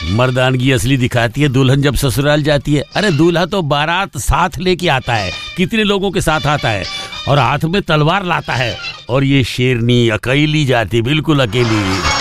मर्दानगी असली दिखाती है दुल्हन जब ससुराल जाती है। अरे दूल्हा तो बारात साथ लेके आता है, कितने लोगों के साथ आता है और हाथ में तलवार लाता है, और ये शेरनी अकेली जाती, बिल्कुल अकेली।